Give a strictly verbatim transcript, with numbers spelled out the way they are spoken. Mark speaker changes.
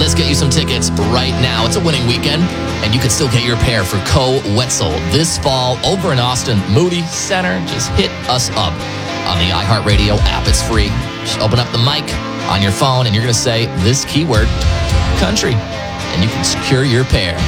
Speaker 1: Let's get you some tickets right now. It's a winning weekend, and you can still get your pair for Co Wetzel this fall over in Austin, Moody Center. Just hit us up on the iHeartRadio app. It's free. Just open up the mic on your phone, and you're going to say this keyword, country, and you can secure your pair.